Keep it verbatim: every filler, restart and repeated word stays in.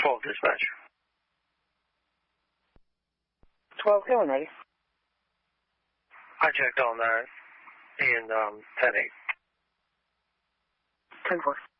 twelve dispatch. twelve, going ready. I checked on that, and um, ten eight. ten four.